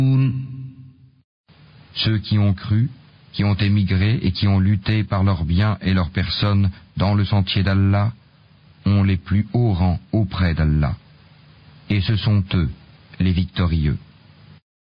Ceux qui ont cru, qui ont émigré et qui ont lutté par leurs biens et leurs personnes dans le sentier d'Allah, ont les plus hauts rangs auprès d'Allah. Et ce sont eux, les victorieux.